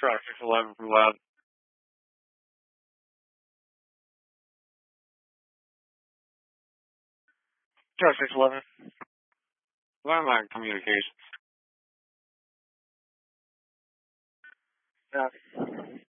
Truck 611 from Loud. Truck 611. Landline communications. Yeah.